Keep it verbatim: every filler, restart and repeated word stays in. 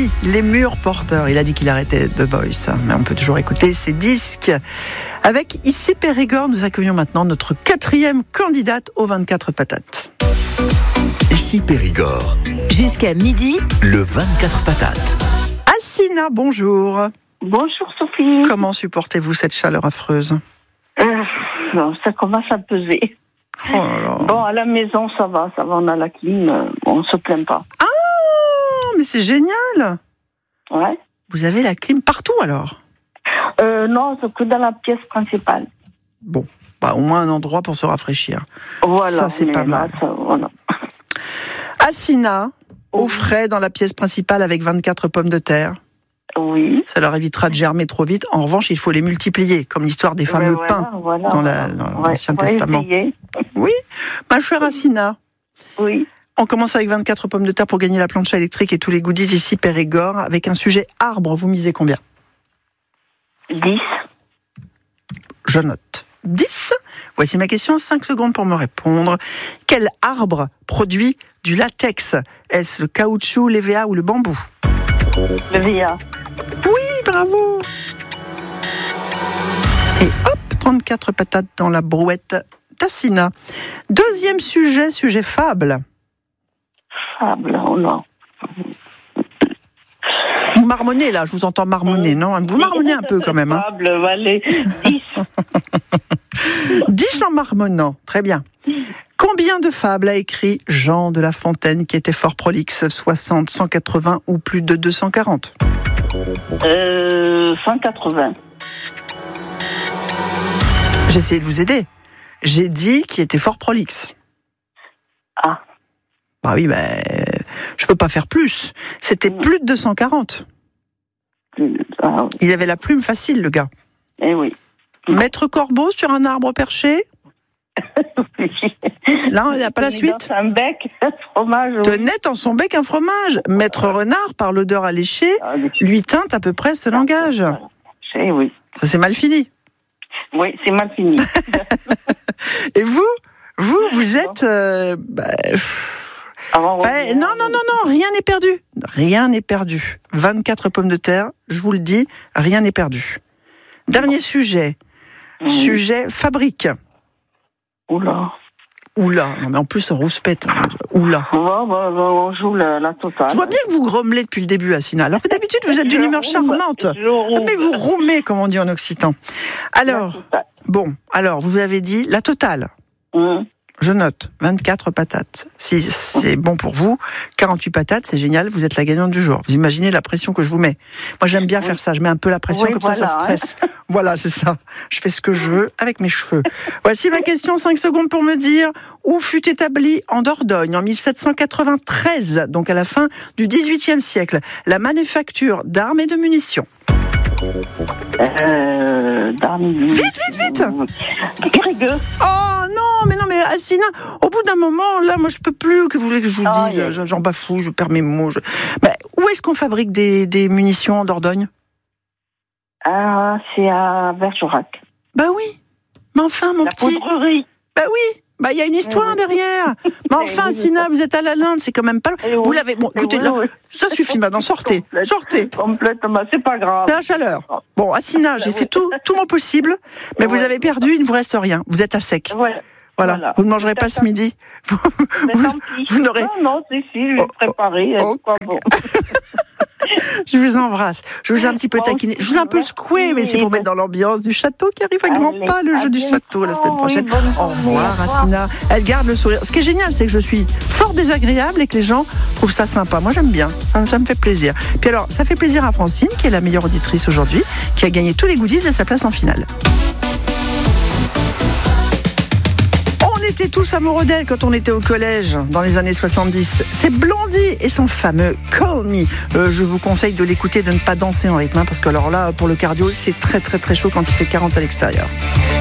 oui, les murs porteurs. Il a dit qu'il arrêtait The Voice, mais on peut toujours écouter ses disques. Avec Ici Périgord, nous accueillons maintenant notre quatrième candidate aux vingt-quatre patates. Ici Périgord. Jusqu'à midi, le vingt-quatre patates. Assina, bonjour. Bonjour Sophie. Comment supportez-vous cette chaleur affreuse ? euh, Ça commence à peser. Oh là là. Bon, à la maison, ça va, ça va, on a la clim, euh, on se plaint pas. Ah, mais c'est génial. Ouais. Vous avez la clim partout alors ? Euh, non, c'est que dans la pièce principale. Bon, bah, au moins un endroit pour se rafraîchir. Voilà. Ça, c'est pas là, mal. Ça, voilà. Assina, au frais dans la pièce principale avec vingt-quatre pommes de terre. Oui. Ça leur évitera de germer trop vite. En revanche, il faut les multiplier, comme l'histoire des fameux voilà, pains voilà, dans, la, dans ouais, l'Ancien on va Testament. essayer. Oui, ma chère Assina. Oui. On commence avec vingt-quatre pommes de terre pour gagner la plancha électrique et tous les goodies ici Périgord. Avec un sujet arbre, vous misez combien ? dix. Je note. dix. Voici ma question, cinq secondes pour me répondre. Quel arbre produit du latex ? Est-ce le caoutchouc, l'E V A ou le bambou ? Le V A. Oui, bravo. Et hop, trente-quatre patates dans la brouette d'Assina. Deuxième sujet, sujet fable. Fable, oh non. Vous marmonnez là, je vous entends marmonner, non ? Vous marmonnez un peu quand même. Hein. Fable, allez, dix. dix en marmonnant, très bien. Combien de fables a écrit Jean de La Fontaine qui était fort prolixe ? soixante, cent quatre-vingts ou plus de deux cent quarante ? Euh, cent quatre-vingts. J'ai essayé de vous aider. J'ai dit qu'il était fort prolixe. Ah. Bah oui, ben, je peux pas faire plus. C'était plus de deux cent quarante. Ah, oui. Il avait la plume facile, le gars. Eh oui. Maître Corbeau sur un arbre perché. Là, il n'y a pas la suite. Un bec, un fromage. Oui. Tenait en son bec un fromage. Maître Renard, par l'odeur alléchée, lui teinte à peu près ce langage. Eh oui. Ça, c'est mal fini. Oui, c'est mal fini. Et vous, vous, vous êtes... Euh, bah, Avant, ouais, non, non, non, non, rien n'est perdu. Rien n'est perdu. vingt-quatre pommes de terre, je vous le dis, rien n'est perdu. Dernier sujet. Mmh. Sujet fabrique. Oula. Oula. Non, mais en plus, on rouspète. Oula. Ouais, bah, bah, on joue la, la totale. Je vois bien que vous grommelez depuis le début, Assina. Alors que d'habitude, vous êtes d'une humeur charmante. Mais vous roumez, comme on dit en occitan. Alors, bon, alors, vous avez dit la totale. Mmh. Je note, vingt-quatre patates. Si c'est bon pour vous, quarante-huit patates, c'est génial, vous êtes la gagnante du jour. Vous imaginez la pression que je vous mets. Moi, j'aime bien oui. faire ça, je mets un peu la pression, oui, comme voilà, ça, ça stresse. Hein. Voilà, c'est ça. Je fais ce que je veux avec mes cheveux. Voici ma question, cinq secondes pour me dire où fut établie en Dordogne, en mille sept cent quatre-vingt-treize, donc à la fin du dix-huitième siècle, la manufacture d'armes et de munitions. Euh, vite, vite, vite Périgueux. Oh non, mais non, mais Assina, au bout d'un moment, là, moi, je peux plus que vous voulez que je vous le oh, dise. Yeah. J'en bafoue, je perds mes mots. Je... Mais où est-ce qu'on fabrique des, des munitions en Dordogne ? Ah, c'est à Bergerac. Bah oui. Mais enfin, mon La petit. La poudrerie. Bah oui. Bah, il y a une histoire oui. derrière. Mais enfin, Assina, vous êtes à la Linde, c'est quand même pas. Oui. Vous l'avez. Bon, écoutez, oui, là, oui. ça suffit maintenant. Sortez. Complète. Sortez. Complètement, c'est pas grave. C'est la chaleur. Bon, Assina, j'ai fait tout, tout mon possible, mais ouais. vous avez perdu, il ne vous reste rien. Vous êtes à sec. Ouais. Voilà. voilà. Vous ne mangerez pas ce midi. Vous, vous, vous n'aurez. Non, non, c'est si, je vais oh, préparer. Oh, oh. Bon. Je vous embrasse. Je vous ai un petit peu taquiné. Je vous ai un peu secoué, mais c'est pour mettre dans l'ambiance du château qui arrive à grands pas, le jeu du château la semaine prochaine. Au revoir, Assina. Elle garde le sourire. Ce qui est génial, c'est que je suis fort désagréable et que les gens trouvent ça sympa. Moi, j'aime bien. Ça, ça me fait plaisir. Puis alors, ça fait plaisir à Francine, qui est la meilleure auditrice aujourd'hui, qui a gagné tous les goodies et sa place en finale. On était tous amoureux d'elle quand on était au collège dans les années soixante-dix. C'est Blondie et son fameux Call Me. Euh, je vous conseille de l'écouter, de ne pas danser en rythme, hein, parce que alors là, pour le cardio, c'est très très très chaud quand il fait quarante à l'extérieur.